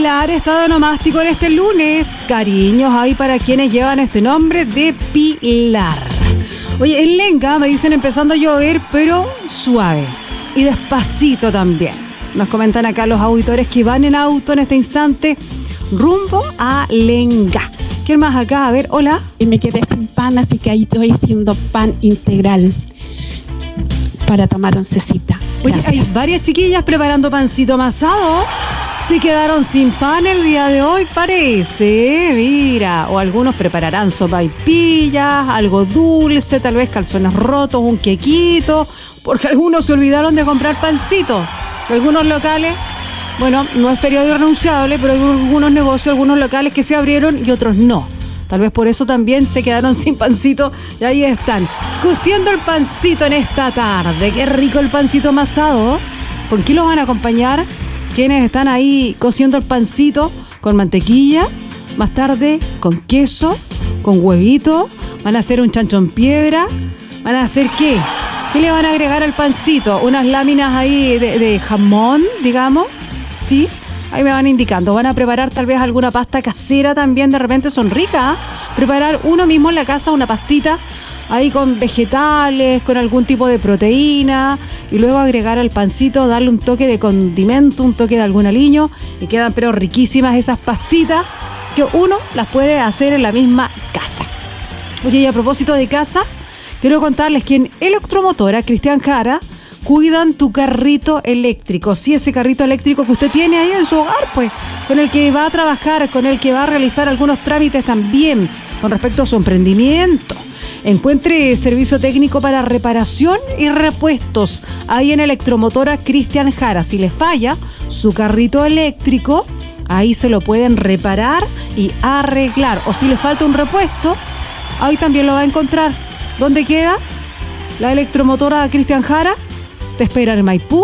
Pilar, estado onomástico en este lunes. Cariños ahí para quienes llevan este nombre de Pilar. Oye, en Lenca me dicen empezando a llover, pero suave y despacito también. Nos comentan acá los auditores que van en auto en este instante rumbo a Lenca. ¿Quién más acá? A ver, hola. Y me quedé sin pan, así que ahí estoy haciendo pan integral para tomar oncecita. Oye, hay varias chiquillas preparando pancito amasado. Se quedaron sin pan el día de hoy, parece. Mira, o algunos prepararán sopaipillas, algo dulce, tal vez calzones rotos, un quequito, porque algunos se olvidaron de comprar pancito. Algunos locales, bueno, no es feriado irrenunciable, pero hay algunos negocios, algunos locales que se abrieron y otros no. Tal vez por eso también se quedaron sin pancito y ahí están, cociendo el pancito en esta tarde. Qué rico el pancito amasado. ¿Con qué lo van a acompañar? Quienes están ahí cociendo el pancito con mantequilla, más tarde con queso, con huevito, van a hacer un chancho en piedra, van a hacer ¿qué? ¿Qué le van a agregar al pancito? Unas láminas ahí de jamón, digamos, ¿sí? Ahí me van indicando. Van a preparar tal vez alguna pasta casera también, de repente son ricas. Preparar uno mismo en la casa una pastita ahí con vegetales, con algún tipo de proteína, y luego agregar al pancito, darle un toque de condimento, un toque de algún aliño, y quedan pero riquísimas esas pastitas que uno las puede hacer en la misma casa. Oye, y a propósito de casa, quiero contarles que en Electromotora Cristian Jara cuidan tu carrito eléctrico. Sí, ese carrito eléctrico que usted tiene ahí en su hogar, pues, con el que va a trabajar, con el que va a realizar algunos trámites también con respecto a su emprendimiento. Encuentre servicio técnico para reparación y repuestos ahí en Electromotora Cristian Jara. Si le falla su carrito eléctrico, ahí se lo pueden reparar y arreglar. O si le falta un repuesto, ahí también lo va a encontrar. ¿Dónde queda la Electromotora Cristian Jara? Te espera en Maipú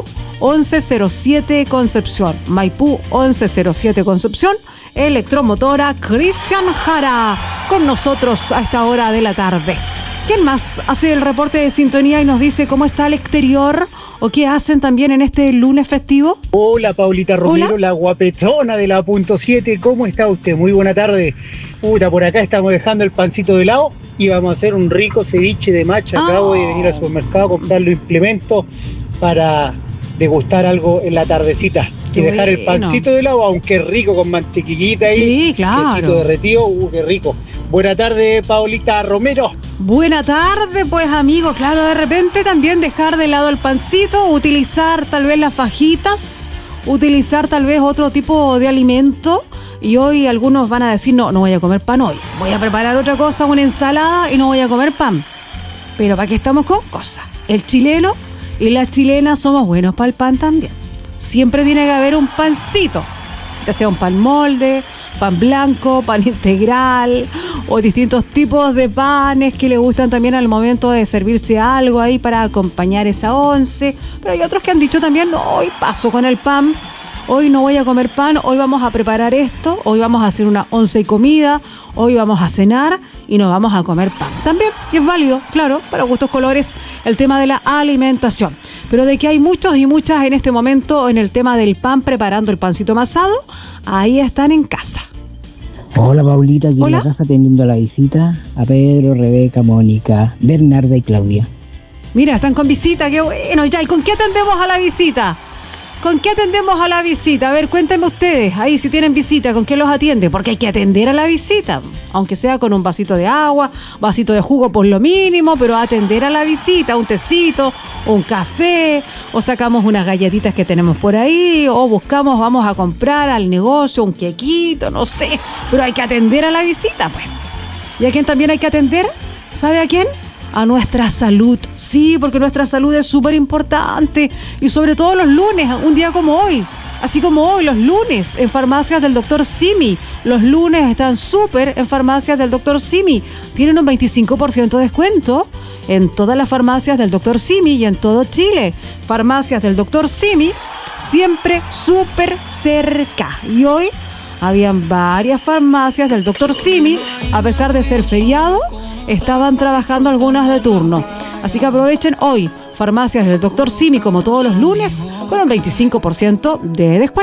1107 Concepción. Maipú 1107 Concepción. Electromotora Cristian Jara con nosotros a esta hora de la tarde. ¿Quién más hace el reporte de sintonía y nos dice cómo está el exterior o qué hacen también en este lunes festivo? Hola, Paulita Romero. Hola. La guapetona de la punto 7. ¿Cómo está usted? Muy buena tarde. Por acá estamos dejando el pancito de lado y vamos a hacer un rico ceviche de macha. Acabo de venir al supermercado a comprar los implementos para degustar algo en la tardecita. Y dejar el pancito de lado, aunque rico, con mantequillita ahí. Sí, claro. Quesito derretido, qué rico. Buena tarde, Paulita Romero. Buena tarde, pues amigo. Claro, de repente también dejar de lado el pancito, utilizar tal vez las fajitas, utilizar tal vez otro tipo de alimento. Y hoy algunos van a decir, no voy a comer pan hoy. Voy a preparar otra cosa, una ensalada y no voy a comer pan. Pero ¿para qué estamos con cosas? El chileno y las chilenas somos buenos para el pan también. Siempre tiene que haber un pancito, ya sea un pan molde, pan blanco, pan integral o distintos tipos de panes que le gustan también al momento de servirse algo ahí para acompañar esa once. Pero hay otros que han dicho también, no, hoy paso con el pan, hoy no voy a comer pan, hoy vamos a preparar esto, hoy vamos a hacer una once y comida, hoy vamos a cenar y no vamos a comer pan. También y es válido, claro, para gustos colores el tema de la alimentación. Pero de que hay muchos y muchas en este momento en el tema del pan, preparando el pancito amasado, ahí están en casa. Hola, Paulita, aquí Hola. en la casa atendiendo la visita a Pedro, Rebeca, Mónica, Bernarda y Claudia. Mira, están con visita, qué bueno. Ya, ¿y con qué atendemos a la visita? ¿Con qué atendemos a la visita? A ver, cuéntenme ustedes, ahí si tienen visita, ¿con qué los atiende? Porque hay que atender a la visita, aunque sea con un vasito de agua, vasito de jugo por lo mínimo, pero atender a la visita, un tecito, un café, o sacamos unas galletitas que tenemos por ahí, o buscamos, vamos a comprar al negocio un quequito, no sé, pero hay que atender a la visita, pues. ¿Y a quién también hay que atender? ¿Sabe a quién? A nuestra salud, sí, porque nuestra salud es súper importante y sobre todo los lunes, un día como hoy, así como hoy, los lunes en farmacias del Dr. Simi, los lunes están súper en farmacias del Dr. Simi, tienen un 25% de descuento en todas las farmacias del Dr. Simi y en todo Chile, farmacias del Dr. Simi, siempre súper cerca. Y hoy habían varias farmacias del Dr. Simi, a pesar de ser feriado, estaban trabajando algunas de turno. Así que aprovechen hoy farmacias del Dr. Simi como todos los lunes con un 25% de descuento.